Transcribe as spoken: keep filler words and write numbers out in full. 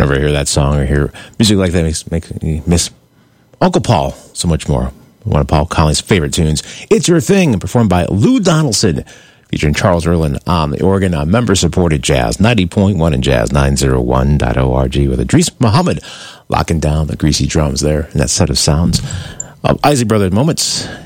Whenever I hear that song or hear music like that, makes, makes me miss Uncle Paul so much more. One of Paul Collins' favorite tunes, It's Your Thing, performed by Lou Donaldson, featuring Charles Erlin on the organ, uh, member-supported jazz, ninety point one in jazz, nine oh one dot org, with Idris Muhammad locking down the greasy drums there in that set of sounds of Isley Brothers Moments